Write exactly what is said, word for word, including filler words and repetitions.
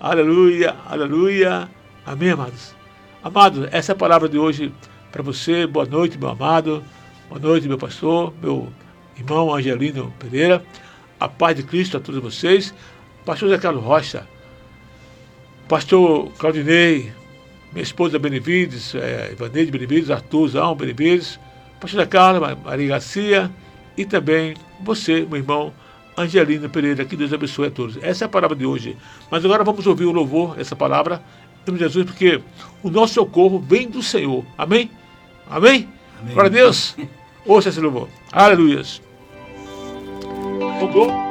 Aleluia, aleluia. Amém, amados? Amados, essa é a palavra de hoje para você. Boa noite, meu amado. Boa noite, meu pastor, meu irmão Angelino Pereira. A paz de Cristo a todos vocês. Pastor Zé Carlos Rocha, pastor Claudinei, minha esposa Benevides, é, Ivaneide Benevides, Arthurzão Benevides, pastor Zé Carlos, Maria Garcia e também você, meu irmão Angelino Pereira. Que Deus abençoe a todos. Essa é a palavra de hoje. Mas agora vamos ouvir o louvor, essa palavra, em nome de Jesus, porque o nosso socorro vem do Senhor. Amém? Amém? Amém. Glória a Deus. Ouça esse louvor. Aleluias. Louvor.